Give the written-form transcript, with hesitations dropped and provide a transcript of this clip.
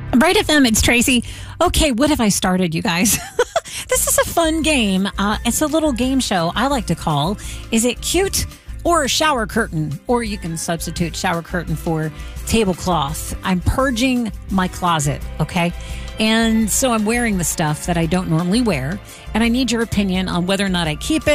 Bright FM, it's Tracy. Okay, what have I started, you guys? This is a fun game. It's a little game show I like to call, Is It Cute or Shower Curtain? Or you can substitute shower curtain for tablecloth. I'm purging my closet, okay? And so I'm wearing the stuff that I don't normally wear, and I need your opinion on whether or not I keep it